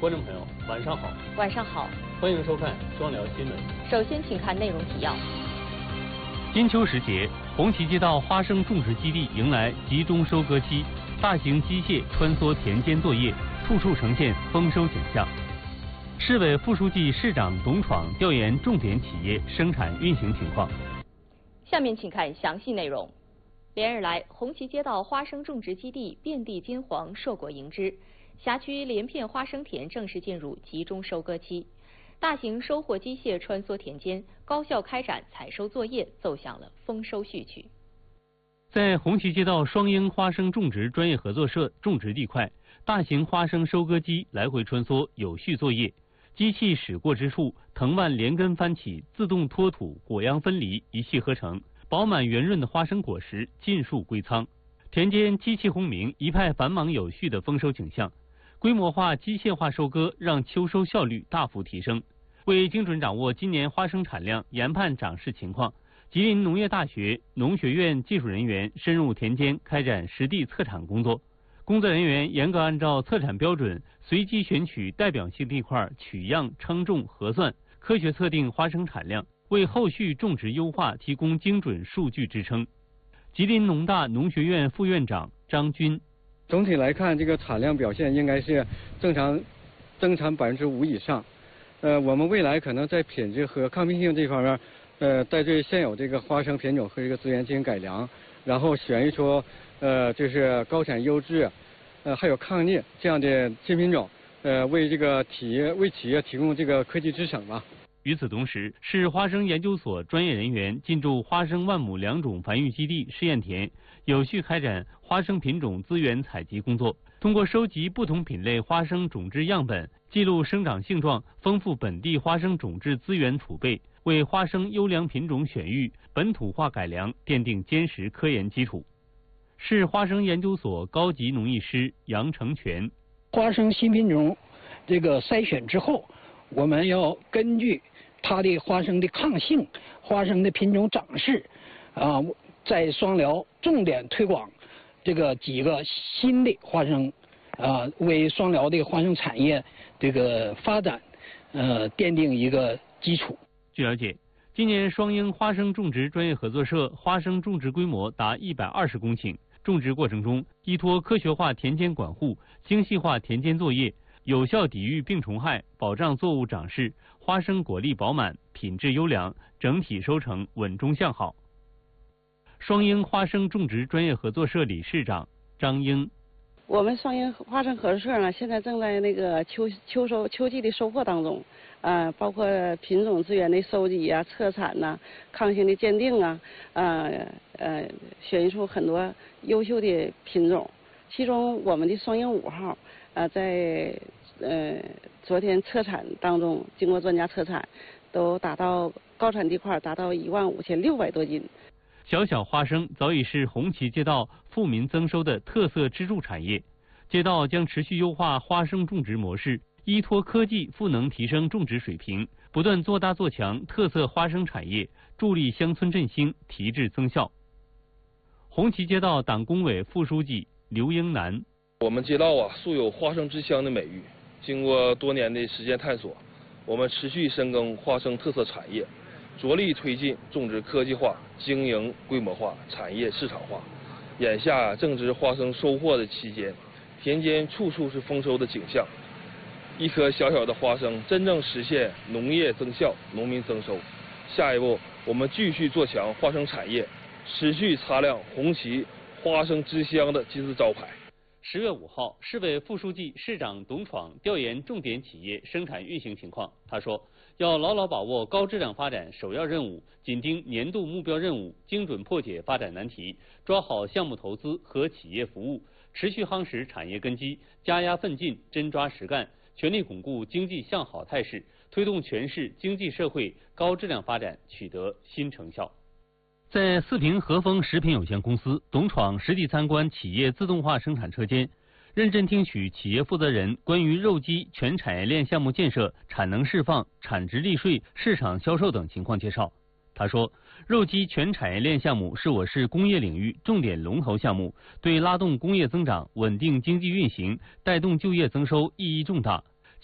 观众朋友，晚上好。 晚上好， 欢迎收看双聊新闻。 首先，请看内容提要。 金秋时节，红旗街道花生种植基地迎来集中收割期，大型机械穿梭田间作业，处处呈现丰收景象。市委副书记、市长董闯调研重点企业生产运行情况。 下面请看详细内容。连日来，红旗街道花生种植基地遍地金黄，硕果盈枝，辖区连片花生田正式进入集中收割期，大型收获机械穿梭田间，高效开展采收作业，奏响了丰收序曲。 在红旗街道双英花生种植专业合作社种植地块，大型花生收割机来回穿梭，有序作业。机器驶过之处，藤蔓连根翻起，自动脱土，果秧分离，一气呵成，饱满圆润的花生果实尽数归仓。田间机器轰鸣，一派繁忙有序的丰收景象。规模化、机械化收割让秋收效率大幅提升。为精准掌握今年花生产量、研判涨势情况，吉林农业大学农学院技术人员深入田间开展实地测产工作。工作人员严格按照测产标准，随机选取代表性地块取样、称重、核算，科学测定花生产量，为后续种植优化提供精准数据支撑。吉林农大农学院副院长张军： 总体来看，这个产量表现应该是正常增产5%以上。我们未来可能在品质和抗病性这方面，在对现有这个花生品种和这个资源进行改良，然后选育出就是高产优质，还有抗逆这样的新品种，为企业提供这个科技支撑吧。 与此同时，市花生研究所专业人员进驻花生万亩2种繁育基地试验田，有序开展花生品种资源采集工作。通过收集不同品类花生种质样本，记录生长性状，丰富本地花生种质资源储备，为花生优良品种选育、本土化改良奠定坚实科研基础。市花生研究所高级农艺师杨成全： 花生新品种这个筛选之后，我们要根据它的花生的抗性、花生的品种长势，在双辽重点推广这个几个新的花生，为双辽的花生产业这个发展，奠定一个基础。 据了解，今年双英花生种植专业合作社花生种植规模达120公顷，种植过程中依托科学化田间管护、精细化田间作业，有效抵御病虫害，保障作物长势，花生果粒饱满，品质优良，整体收成稳中向好。双英花生种植专业合作社理事长张英： 我们双英花生合作社呢，现在正在那个秋季的收获当中，包括品种资源的收集啊、测产呐、抗性的鉴定啊，选育出很多优秀的品种。其中我们的双英5号，在昨天测产当中，经过专家测产，都达到高产地块达到15600多斤。 小小花生早已是红旗街道富民增收的特色支柱产业，街道将持续优化花生种植模式，依托科技赋能提升种植水平，不断做大做强特色花生产业，助力乡村振兴，提质增效。红旗街道党工委副书记刘英南： 我们街道素有花生之乡的美誉，经过多年的实践探索，我们持续深耕花生特色产业，着力推进种植科技化、经营规模化、产业市场化。眼下正值花生收获的期间，田间处处是丰收的景象。一颗小小的花生真正实现农业增效、农民增收。下一步，我们继续做强花生产业，持续擦亮红旗花生之乡的金字招牌。 10月5号，市委副书记、市长董闯调研重点企业生产运行情况。他说，要牢牢把握高质量发展首要任务，紧盯年度目标任务，精准破解发展难题，抓好项目投资和企业服务，持续夯实产业根基，加压奋进，真抓实干，全力巩固经济向好态势，推动全市经济社会高质量发展取得新成效。在四平和丰食品有限公司，董闯实地参观企业自动化生产车间，认真听取企业负责人关于肉鸡全产业链项目建设、产能释放、产值利税、市场销售等情况介绍。他说，肉鸡全产业链项目是我市工业领域重点龙头项目，对拉动工业增长、稳定经济运行、带动就业增收意义重大。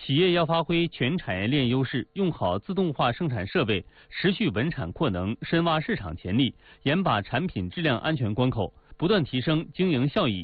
企业要发挥全产业链优势，用好自动化生产设备，持续稳产扩能，深挖市场潜力，严把产品质量安全关口，不断提升经营效益。